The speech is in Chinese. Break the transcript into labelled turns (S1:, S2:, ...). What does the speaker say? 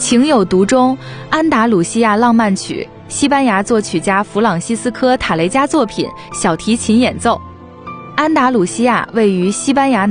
S1: 情有独钟，安达鲁西亚浪漫曲，西班牙作曲家弗朗西斯科·塔雷加作品，小提琴演奏。安达鲁西亚位于西班牙